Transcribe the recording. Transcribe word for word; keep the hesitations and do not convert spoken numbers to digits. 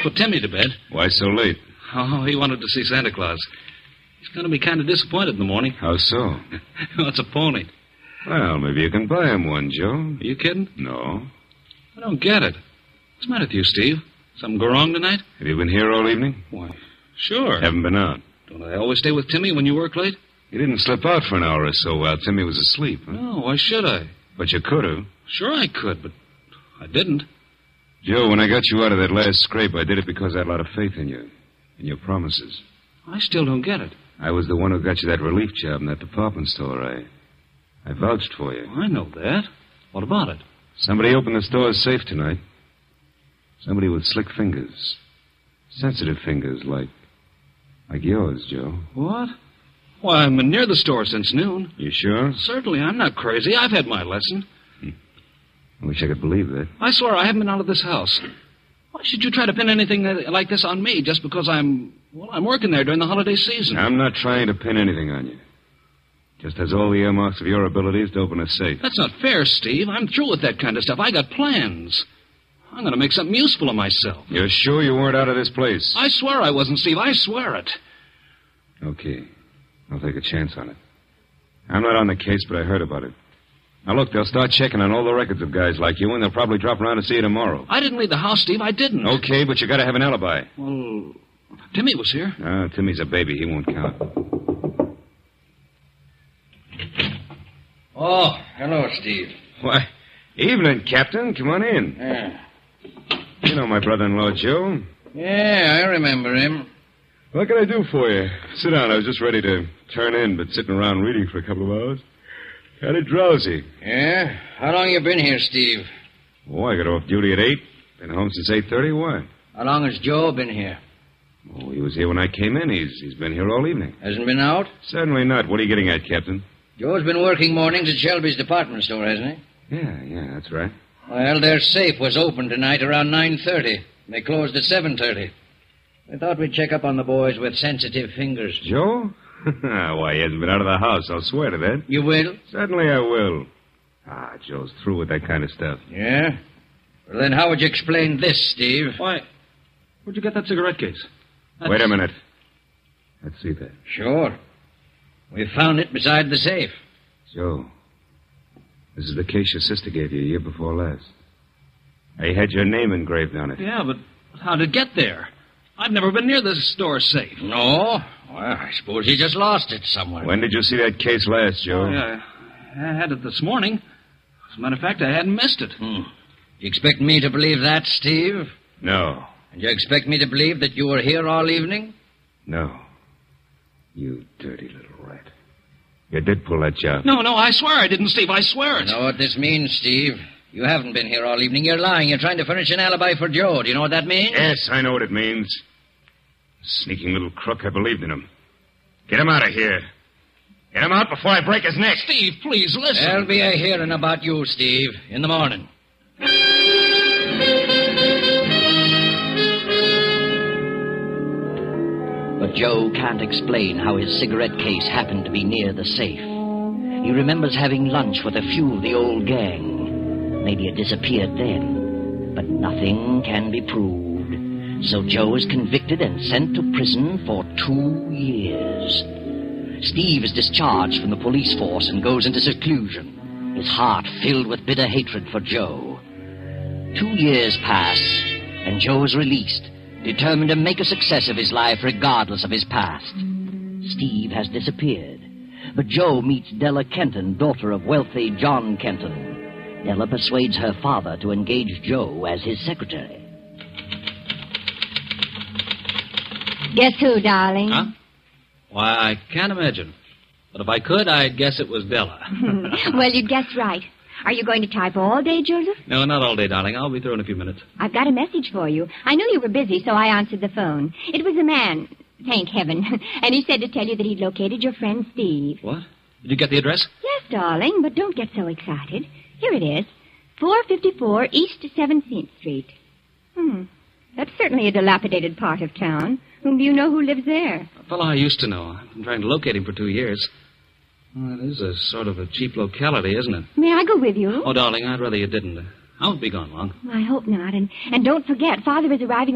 put Timmy to bed. Why so late? Oh, he wanted to see Santa Claus. He's going to be kind of disappointed in the morning. How so? Well, it's a pony. Well, maybe you can buy him one, Joe. Are you kidding? No. I don't get it. What's the matter with you, Steve? Something go wrong tonight? Have you been here all evening? Why, sure. Haven't been out. Don't I always stay with Timmy when you work late? You didn't slip out for an hour or so while Timmy was asleep, huh? No, why should I? But you could have. Sure I could, but I didn't. Joe, when I got you out of that last scrape, I did it because I had a lot of faith in you. In your promises. I still don't get it. I was the one who got you that relief job in that department store. I I vouched for you. I know that. What about it? Somebody opened the store's safe tonight. Somebody with slick fingers. Sensitive fingers like... like yours, Joe. What? Why, I've been near the store since noon. You sure? Certainly, I'm not crazy. I've had my lesson. Hmm. I wish I could believe that. I swear I haven't been out of this house. Why should you try to pin anything like this on me just because I'm... well, I'm working there during the holiday season? I'm not trying to pin anything on you. Just has all the earmarks of your abilities to open a safe. That's not fair, Steve. I'm through with that kind of stuff. I got plans. I'm going to make something useful of myself. You're sure you weren't out of this place? I swear I wasn't, Steve. I swear it. Okay. I'll take a chance on it. I'm not on the case, but I heard about it. Now, look, they'll start checking on all the records of guys like you, and they'll probably drop around to see you tomorrow. I didn't leave the house, Steve. I didn't. Okay, but you got to have an alibi. Well, Timmy was here. Ah, Timmy's a baby. He won't count. Oh, hello, Steve. Why, evening, Captain. Come on in. Yeah. You know my brother-in-law, Joe. Yeah, I remember him. What can I do for you? Sit down. I was just ready to turn in, but sitting around reading for a couple of hours. Kind of drowsy. Yeah? How long you been here, Steve? Oh, I got off duty at eight. Been home since eight thirty. Why? How long has Joe been here? Oh, he was here when I came in. He's He's been here all evening. Hasn't been out? Certainly not. What are you getting at, Captain? Joe's been working mornings at Shelby's department store, hasn't he? Yeah, yeah, that's right. Well, their safe was open tonight around nine thirty. They closed at seven thirty. We thought we'd check up on the boys with sensitive fingers. Joe? Why, he hasn't been out of the house. I'll swear to that. You will? Certainly I will. Ah, Joe's through with that kind of stuff. Yeah? Well, then how would you explain this, Steve? Why, where'd you get that cigarette case? That's... Wait a minute. Let's see that. Sure. We found it beside the safe. Joe, this is the case your sister gave you a year before last. I had your name engraved on it. Yeah, but how did it get there? I've never been near this store safe. No? Well, I suppose he just lost it somewhere. When did you see that case last, Joe? Oh, yeah. I had it this morning. As a matter of fact, I hadn't missed it. Hmm. You expect me to believe that, Steve? No. And you expect me to believe that you were here all evening? No. You dirty little rat. You did pull that job. No, no, I swear I didn't, Steve. I swear it. You know what this means, Steve? You haven't been here all evening. You're lying. You're trying to furnish an alibi for Joe. Do you know what that means? Yes, I know what it means. Sneaking little crook. I believed in him. Get him out of here. Get him out before I break his neck. Steve, please, listen. There'll be a hearing about you, Steve, in the morning. But Joe can't explain how his cigarette case happened to be near the safe. He remembers having lunch with a few of the old gang. Maybe it disappeared then. But nothing can be proved. So Joe is convicted and sent to prison for two years. Steve is discharged from the police force and goes into seclusion, his heart filled with bitter hatred for Joe. Two years pass, and Joe is released, determined to make a success of his life regardless of his past. Steve has disappeared, but Joe meets Della Kenton, daughter of wealthy John Kenton. Della persuades her father to engage Joe as his secretary. Guess who, darling? Huh? Why, I can't imagine. But if I could, I'd guess it was Della. Well, you guessed right. Are you going to type all day, Joseph? No, not all day, darling. I'll be through in a few minutes. I've got a message for you. I knew you were busy, so I answered the phone. It was a man, thank heaven, and he said to tell you that he'd located your friend Steve. What? Did you get the address? Yes, darling, but don't get so excited. Here it is, four fifty-four East seventeenth Street. Hmm, that's certainly a dilapidated part of town. Whom do you know who lives there? A fellow I used to know. I've been trying to locate him for two years. Well, it is a sort of a cheap locality, isn't it? May I go with you? Oh, darling, I'd rather you didn't. I won't be gone long. I hope not. And, and don't forget, Father is arriving